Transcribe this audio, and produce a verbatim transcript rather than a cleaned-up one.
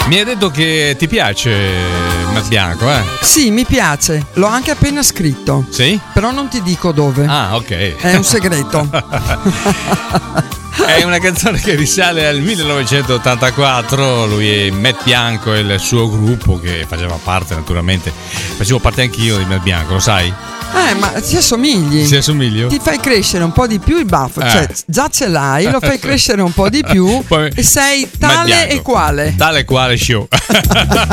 Mi hai detto che ti piace Matt Bianco, eh? Sì, mi piace. L'ho anche appena scritto. Sì? Però non ti dico dove. Ah, ok. È un segreto. È una canzone che risale al millenovecentottantaquattro. Lui è Matt Bianco e il suo gruppo, che faceva parte, naturalmente. Facevo parte anch'io di Matt Bianco, lo sai? Eh, ma ti assomigli. Si assomiglio? Ti fai crescere un po' di più il baffo, Eh. cioè già ce l'hai, lo fai crescere un po' di più. Poi- e sei Matt tale Bianco. e quale. Tale e quale show.